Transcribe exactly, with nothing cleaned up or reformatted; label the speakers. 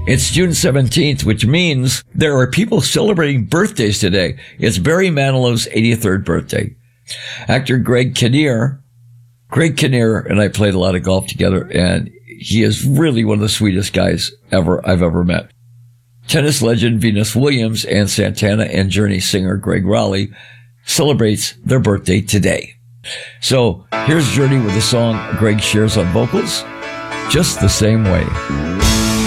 Speaker 1: It's June seventeenth, which means there are people celebrating birthdays today. It's Barry Manilow's eighty-third birthday. Actor Greg Kinnear, Greg Kinnear and I played a lot of golf together, and he is really one of the sweetest guys ever I've ever met. Tennis legend Venus Williams and Santana and Journey singer Greg Raleigh celebrates their birthday today. So here's Journey with a song Greg shares on vocals, Just the Same Way.